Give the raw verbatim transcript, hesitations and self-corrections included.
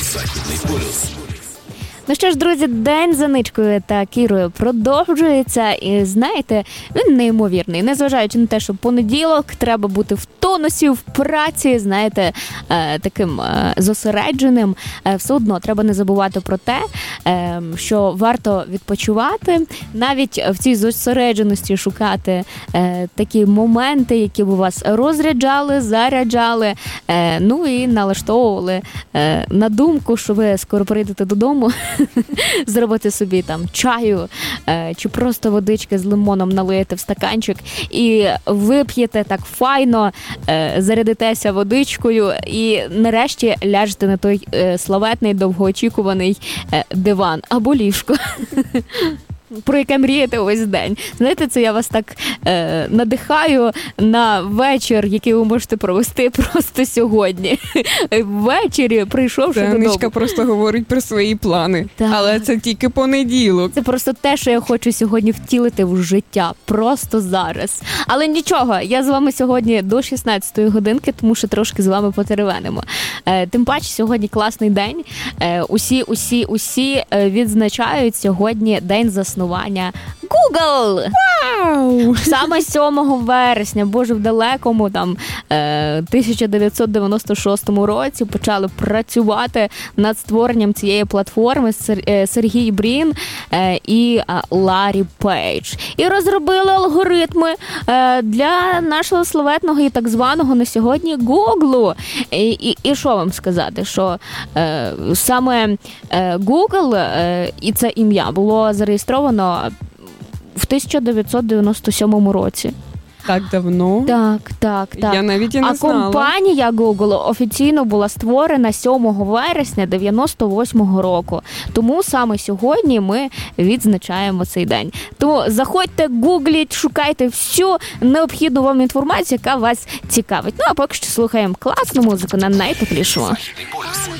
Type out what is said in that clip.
Західний полюс. Ну що ж, друзі, день за Ничкою та Кірою продовжується. І знаєте, він неймовірний. Незважаючи на те, що понеділок, треба бути в тонусі, в праці, знаєте, таким зосередженим. Все одно треба не забувати про те, що варто відпочивати, навіть в цій зосередженості шукати такі моменти, які б вас розряджали, заряджали, ну і налаштовували на думку, що ви скоро прийдете додому, зробити собі там чаю е, чи просто водички з лимоном налиєте в стаканчик і вип'єте так файно, е, зарядитеся водичкою і нарешті ляжете на той е, славетний, довгоочікуваний е, диван або ліжко, про яке мрієте увесь день. Знаєте, це я вас так е, надихаю на вечір, який ви можете провести просто сьогодні. Ввечері, прийшовши додому. Ничка просто говорить про свої плани. Так. Але це тільки понеділок. Це просто те, що я хочу сьогодні втілити в життя. Просто зараз. Але нічого, я з вами сьогодні до шістнадцятої годинки, тому що трошки з вами потеревенимо. Е, тим паче, сьогодні класний день. Е, усі, усі, усі відзначають сьогодні день заснування Google. Вау! Саме сьомого вересня, боже, в далекому там тисяча дев'ятсот дев'яносто шостому році почали працювати над створенням цієї платформи Сергій Брін і Ларі Пейдж. І розробили алгоритми для нашого славетного і так званого на сьогодні Google. І, і, і що вам сказати, що саме Google і це ім'я було зареєстровано в тисяча дев'ятсот дев'яносто сьомому році. Так давно? Так, так, так. Я навіть і не а знала. А компанія Google офіційно була створена сьомого вересня дев'яносто восьмого року. Тому саме сьогодні ми відзначаємо цей день. Тому заходьте, гугліть, шукайте всю необхідну вам інформацію, яка вас цікавить. Ну, а поки що слухаємо класну музику на найтеплішому.